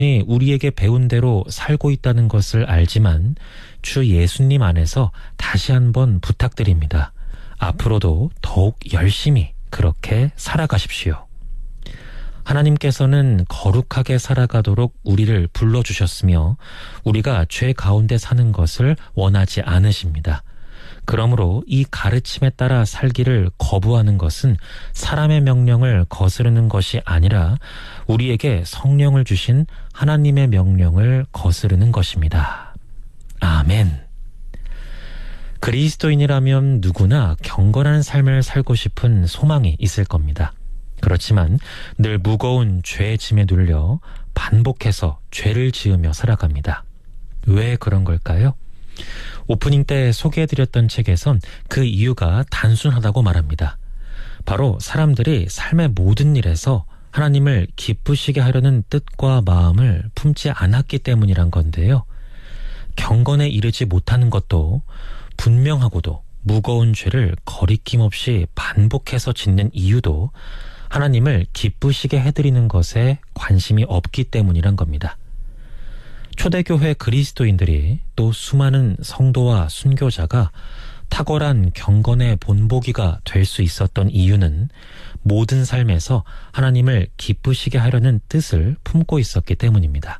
우리에게 배운 대로 살고 있다는 것을 알지만 주 예수님 안에서 다시 한번 부탁드립니다. 앞으로도 더욱 열심히 그렇게 살아가십시오. 하나님께서는 거룩하게 살아가도록 우리를 불러주셨으며 우리가 죄 가운데 사는 것을 원하지 않으십니다. 그러므로 이 가르침에 따라 살기를 거부하는 것은 사람의 명령을 거스르는 것이 아니라 우리에게 성령을 주신 하나님의 명령을 거스르는 것입니다. 아멘. 그리스도인이라면 누구나 경건한 삶을 살고 싶은 소망이 있을 겁니다. 그렇지만 늘 무거운 죄의 짐에 눌려 반복해서 죄를 지으며 살아갑니다. 왜 그런 걸까요? 오프닝 때 소개해드렸던 책에선 그 이유가 단순하다고 말합니다. 바로 사람들이 삶의 모든 일에서 하나님을 기쁘시게 하려는 뜻과 마음을 품지 않았기 때문이란 건데요. 경건에 이르지 못하는 것도 분명하고도 무거운 죄를 거리낌 없이 반복해서 짓는 이유도 하나님을 기쁘시게 해드리는 것에 관심이 없기 때문이란 겁니다. 초대교회 그리스도인들이 또 수많은 성도와 순교자가 탁월한 경건의 본보기가 될 수 있었던 이유는 모든 삶에서 하나님을 기쁘시게 하려는 뜻을 품고 있었기 때문입니다.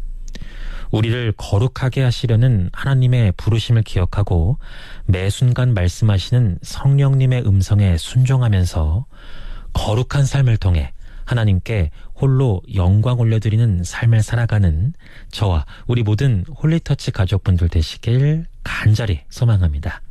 우리를 거룩하게 하시려는 하나님의 부르심을 기억하고 매 순간 말씀하시는 성령님의 음성에 순종하면서 거룩한 삶을 통해 하나님께 홀로 영광 올려드리는 삶을 살아가는 저와 우리 모든 홀리터치 가족분들 되시길 간절히 소망합니다.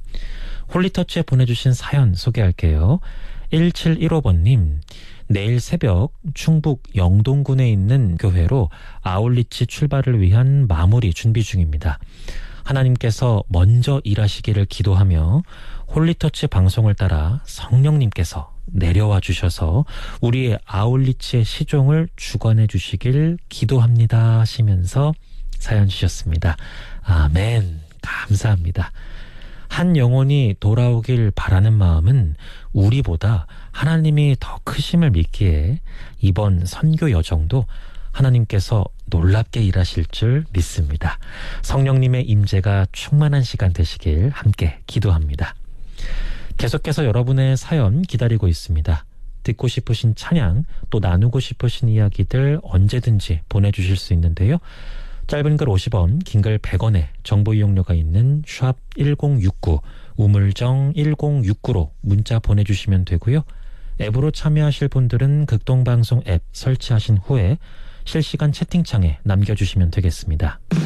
홀리터치에 보내주신 사연 소개할게요. 1715번님, 내일 새벽 충북 영동군에 있는 교회로 아울리치 출발을 위한 마무리 준비 중입니다. 하나님께서 먼저 일하시기를 기도하며 홀리터치 방송을 따라 성령님께서 내려와 주셔서 우리의 아울리치의 시종을 주관해 주시길 기도합니다 하시면서 사연 주셨습니다. 아멘. 감사합니다. 한 영혼이 돌아오길 바라는 마음은 우리보다 하나님이 더 크심을 믿기에 이번 선교 여정도 하나님께서 놀랍게 일하실 줄 믿습니다. 성령님의 임재가 충만한 시간 되시길 함께 기도합니다. 계속해서 여러분의 사연 기다리고 있습니다. 듣고 싶으신 찬양, 또 나누고 싶으신 이야기들 언제든지 보내주실 수 있는데요. 짧은 글 50원, 긴 글 100원의 정보 이용료가 있는 샵 1069, 우물정 1069로 문자 보내주시면 되고요. 앱으로 참여하실 분들은 극동방송 앱 설치하신 후에 실시간 채팅창에 남겨주시면 되겠습니다.